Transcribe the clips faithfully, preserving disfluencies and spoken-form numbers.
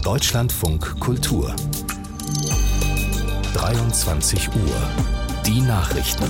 Deutschlandfunk Kultur. dreiundzwanzig Uhr. Die Nachrichten.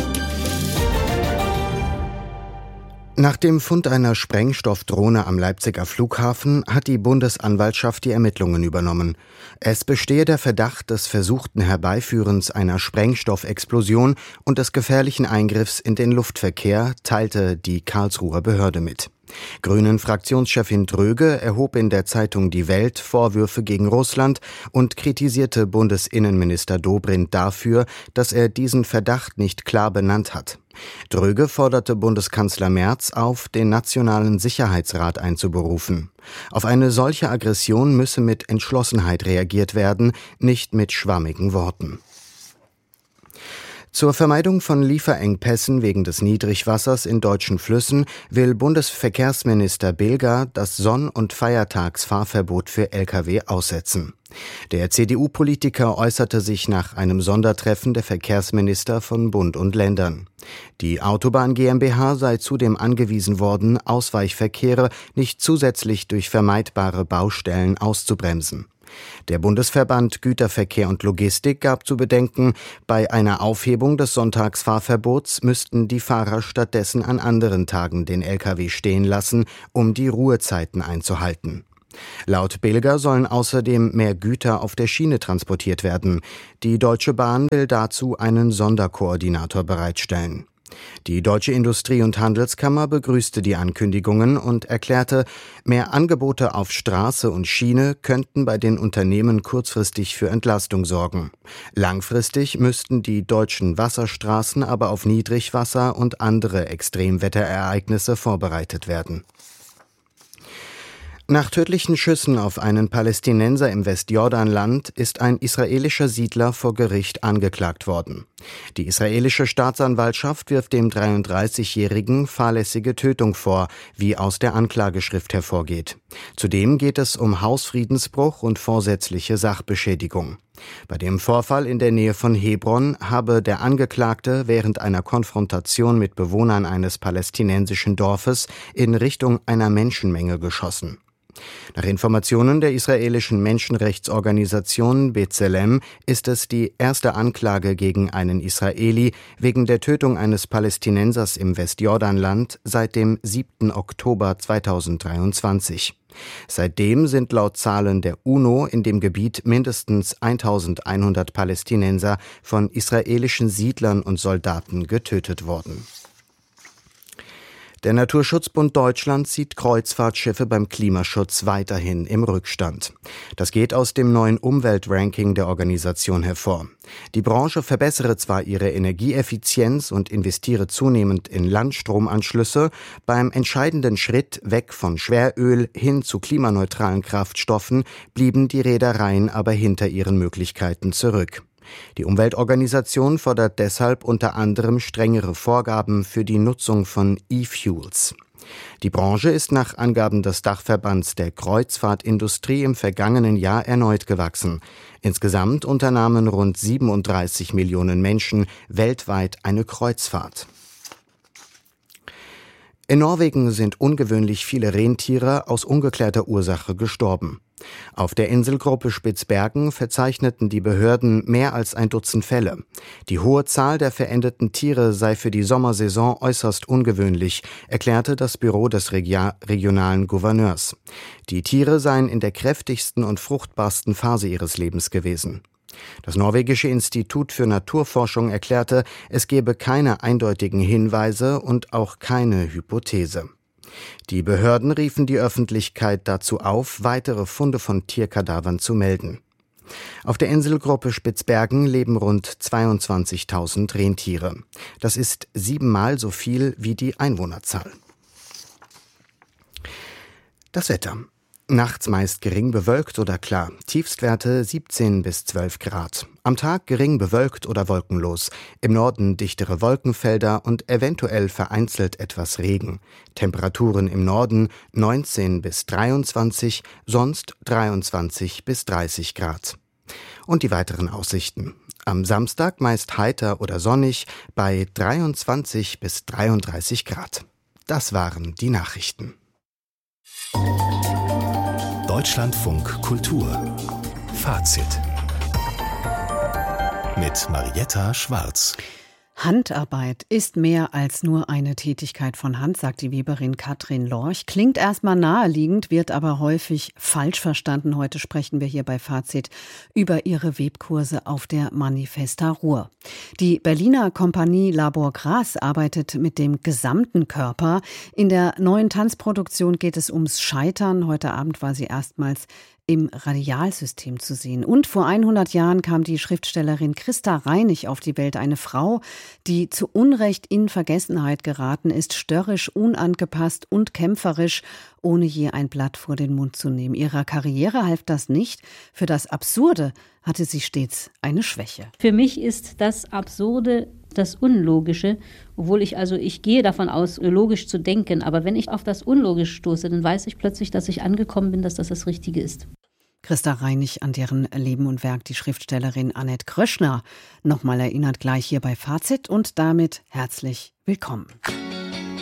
Nach dem Fund einer Sprengstoffdrohne am Leipziger Flughafen hat die Bundesanwaltschaft die Ermittlungen übernommen. Es bestehe der Verdacht des versuchten Herbeiführens einer Sprengstoffexplosion und des gefährlichen Eingriffs in den Luftverkehr, teilte die Karlsruher Behörde mit. Grünen-Fraktionschefin Dröge erhob in der Zeitung Die Welt Vorwürfe gegen Russland und kritisierte Bundesinnenminister Dobrindt dafür, dass er diesen Verdacht nicht klar benannt hat. Dröge forderte Bundeskanzler Merz auf, den Nationalen Sicherheitsrat einzuberufen. Auf eine solche Aggression müsse mit Entschlossenheit reagiert werden, nicht mit schwammigen Worten. Zur Vermeidung von Lieferengpässen wegen des Niedrigwassers in deutschen Flüssen will Bundesverkehrsminister Bilger das Sonn- und Feiertagsfahrverbot für L K W aussetzen. Der C D U-Politiker äußerte sich nach einem Sondertreffen der Verkehrsminister von Bund und Ländern. Die Autobahn GmbH sei zudem angewiesen worden, Ausweichverkehre nicht zusätzlich durch vermeidbare Baustellen auszubremsen. Der Bundesverband Güterverkehr und Logistik gab zu bedenken, bei einer Aufhebung des Sonntagsfahrverbots müssten die Fahrer stattdessen an anderen Tagen den L K W stehen lassen, um die Ruhezeiten einzuhalten. Laut Bilger sollen außerdem mehr Güter auf der Schiene transportiert werden. Die Deutsche Bahn will dazu einen Sonderkoordinator bereitstellen. Die Deutsche Industrie- und Handelskammer begrüßte die Ankündigungen und erklärte, mehr Angebote auf Straße und Schiene könnten bei den Unternehmen kurzfristig für Entlastung sorgen. Langfristig müssten die deutschen Wasserstraßen aber auf Niedrigwasser und andere Extremwetterereignisse vorbereitet werden. Nach tödlichen Schüssen auf einen Palästinenser im Westjordanland ist ein israelischer Siedler vor Gericht angeklagt worden. Die israelische Staatsanwaltschaft wirft dem dreiunddreißigjährigen fahrlässige Tötung vor, wie aus der Anklageschrift hervorgeht. Zudem geht es um Hausfriedensbruch und vorsätzliche Sachbeschädigung. Bei dem Vorfall in der Nähe von Hebron habe der Angeklagte während einer Konfrontation mit Bewohnern eines palästinensischen Dorfes in Richtung einer Menschenmenge geschossen. Nach Informationen der israelischen Menschenrechtsorganisation B'Tselem ist es die erste Anklage gegen einen Israeli wegen der Tötung eines Palästinensers im Westjordanland seit dem siebten Oktober zweitausenddreiundzwanzig. Seitdem sind laut Zahlen der UNO in dem Gebiet mindestens eintausendeinhundert Palästinenser von israelischen Siedlern und Soldaten getötet worden. Der Naturschutzbund Deutschland sieht Kreuzfahrtschiffe beim Klimaschutz weiterhin im Rückstand. Das geht aus dem neuen Umweltranking der Organisation hervor. Die Branche verbessere zwar ihre Energieeffizienz und investiere zunehmend in Landstromanschlüsse, beim entscheidenden Schritt weg von Schweröl hin zu klimaneutralen Kraftstoffen blieben die Reedereien aber hinter ihren Möglichkeiten zurück. Die Umweltorganisation fordert deshalb unter anderem strengere Vorgaben für die Nutzung von E-Fuels. Die Branche ist nach Angaben des Dachverbands der Kreuzfahrtindustrie im vergangenen Jahr erneut gewachsen. Insgesamt unternahmen rund siebenunddreißig Millionen Menschen weltweit eine Kreuzfahrt. In Norwegen sind ungewöhnlich viele Rentiere aus ungeklärter Ursache gestorben. Auf der Inselgruppe Spitzbergen verzeichneten die Behörden mehr als ein Dutzend Fälle. Die hohe Zahl der verendeten Tiere sei für die Sommersaison äußerst ungewöhnlich, erklärte das Büro des Regia- regionalen Gouverneurs. Die Tiere seien in der kräftigsten und fruchtbarsten Phase ihres Lebens gewesen. Das norwegische Institut für Naturforschung erklärte, es gebe keine eindeutigen Hinweise und auch keine Hypothese. Die Behörden riefen die Öffentlichkeit dazu auf, weitere Funde von Tierkadavern zu melden. Auf der Inselgruppe Spitzbergen leben rund zweiundzwanzigtausend Rentiere. Das ist siebenmal so viel wie die Einwohnerzahl. Das Wetter. Nachts meist gering bewölkt oder klar. Tiefstwerte siebzehn bis zwölf Grad. Am Tag gering bewölkt oder wolkenlos. Im Norden dichtere Wolkenfelder und eventuell vereinzelt etwas Regen. Temperaturen im Norden neunzehn bis dreiundzwanzig, sonst dreiundzwanzig bis dreißig Grad. Und die weiteren Aussichten. Am Samstag meist heiter oder sonnig bei dreiundzwanzig bis dreiunddreißig Grad. Das waren die Nachrichten. Deutschlandfunk Kultur Fazit mit Marietta Schwarz. Handarbeit ist mehr als nur eine Tätigkeit von Hand, sagt die Weberin Katrin Lorch. Klingt erstmal naheliegend, wird aber häufig falsch verstanden. Heute sprechen wir hier bei Fazit über ihre Webkurse auf der Manifesta Ruhr. Die Berliner Kompanie Labor Gras arbeitet mit dem gesamten Körper. In der neuen Tanzproduktion geht es ums Scheitern. Heute Abend war sie erstmals im Radialsystem zu sehen. Und vor hundert Jahren kam die Schriftstellerin Christa Reinig auf die Welt. Eine Frau, die zu Unrecht in Vergessenheit geraten ist, störrisch, unangepasst und kämpferisch, ohne je ein Blatt vor den Mund zu nehmen. Ihrer Karriere half das nicht. Für das Absurde hatte sie stets eine Schwäche. Für mich ist das Absurde das Unlogische, obwohl ich also, ich gehe davon aus, logisch zu denken, aber wenn ich auf das Unlogische stoße, dann weiß ich plötzlich, dass ich angekommen bin, dass das das Richtige ist. Christa Reinig, an deren Leben und Werk die Schriftstellerin Annette Kröschner nochmal erinnert, gleich hier bei Fazit und damit herzlich willkommen.